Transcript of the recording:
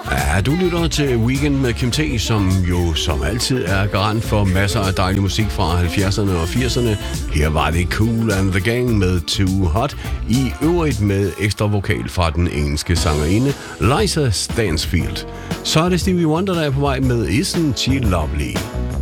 Ja, du lytter til Weekend med Kim T, som jo som altid er garant for masser af dejlig musik fra 70'erne og 80'erne. Her var det Kool and the Gang med Too Hot, i øvrigt med ekstra vokal fra den engelske sangerinde Liza Stansfield. Så er det Stevie Wonder, der er på vej med Isn't She Lovely.